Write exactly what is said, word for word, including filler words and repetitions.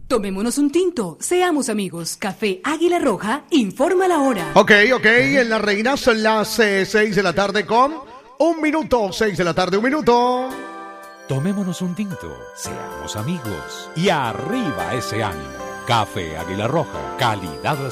Tomémonos un tinto, seamos amigos. Café Águila Roja, informa la hora. Ok, ok, en La Reina son las eh, seis de la tarde con un minuto. seis de la tarde, un minuto. Tomémonos un tinto, seamos amigos. Y arriba ese ánimo. Café Águila Roja, calidad